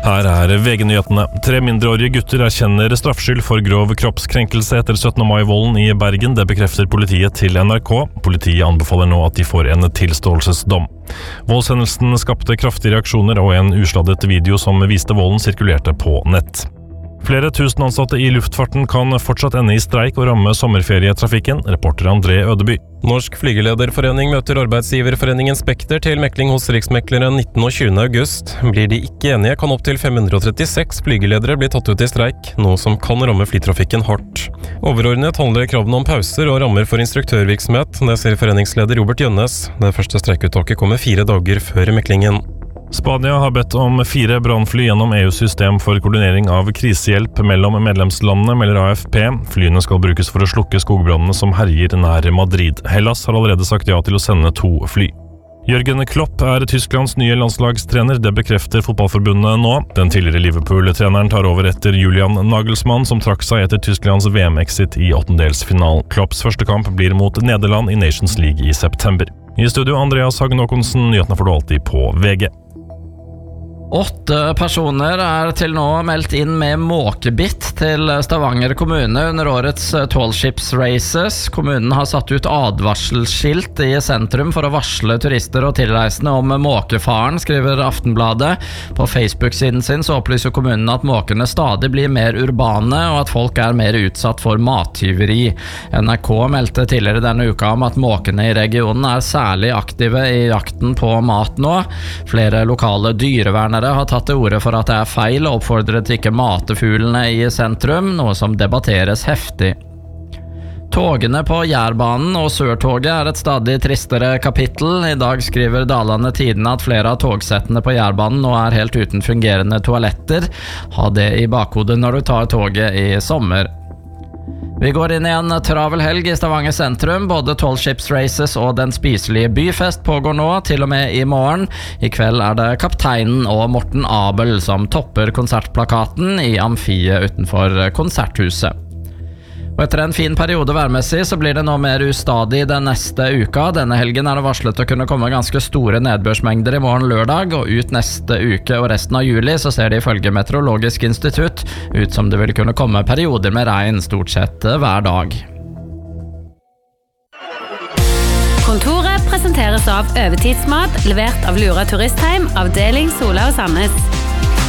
Her VG-nyhetene. 3 mindreårige gutter erkjenner straffskyld for grov kroppskrenkelse etter 17. mai-volden i Bergen. Det bekrefter politiet til NRK. Politiet anbefaler nå at de får en tilståelsesdom. Voldshendelsen skapte kraftige reaksjoner, og en usladdet video som viste volden sirkulerte på nett. Flere tusen ansatte i luftfarten kan fortsatt ende i streik og ramme sommerferietrafikken, reporter André Ødeby. Norsk Flygelederforening møter arbeidsgiverforeningen Spekter til mekling hos Riksmekleren 19. og 20. august. Blir de ikke enige, kan opp til 536 flygeledere bli tatt ut i streik, noe som kan ramme flytrafikken hardt. Overordnet handler kravene om pauser og rammer for instruktørvirksomhet, det sier foreningsleder Robert Jønnes. Det første streikuttaket kommer 4 dager før meklingen. Spania har bedt om 4 brannfly gjennom EUs system for koordinering av krisehjelp mellom medlemslandene, melder AFP. Flyene skal brukes for å slukke skogbrannene som herjer nær Madrid. Hellas har allerede sagt ja til å sende 2 fly. Jørgen Klopp Tysklands nye landslagstrener, det bekrefter fotballforbundet nå. Den tidligere Liverpool-treneren tar over etter Julian Nagelsmann, som trakk seg etter Tysklands VM-exit i 8-delsfinalen. Klopps første kamp blir mot Nederland i Nations League i september. I studio Andreas Hagen Håkonsen, nyhetene får du alltid på VG. 8 personer til nå meldt inn med måkebitt til Stavanger kommune under årets Tallships Races. Kommunen har satt ut advarselsskilt i sentrum for å varsle turister og tilreisende om måkefaren, skriver Aftenbladet. På Facebook-siden sin så opplyser kommunen at måkene stadig blir mer urbane, og at folk mer utsatt for mattyveri. NRK meldte tidligere denne uka om at måkene i regionen særlig aktive i jakten på mat nå. Flere lokale dyrevernere har tatt til orde for at det feil å oppfordre til ikke mate fuglene i sentrum, noe som debatteres heftig. Togene på Jærbanen og Sørtoget et stadig tristere kapittel. I dag skriver Dalane Tidene at flere av togsettene på Jærbanen nå helt uten fungerende toaletter. Ha det i bakhodet når du tar toget i sommer. Vi går inn i en travel helg i Stavanger sentrum. Både Tallships Races og Den spiselige byfest pågår nå, til og med i morgen. I kveld det Kapteinen og Morten Abel som topper konsertplakaten i amfiet utenfor konserthuset. Og etter en fin periode værmessig så blir det nå mer ustadig den neste uka. Denne helgen det varslet å kunne komme ganske store nedbørsmengder i morgen lørdag, og ut neste uke og resten av juli så ser det ifølge Meteorologisk institutt ut som det vil kunne komme perioder med regn stort sett hver dag. Kontoret presenteres av Overtidsmat, levert av Lura Turistheim, avdeling Sola og Sandnes.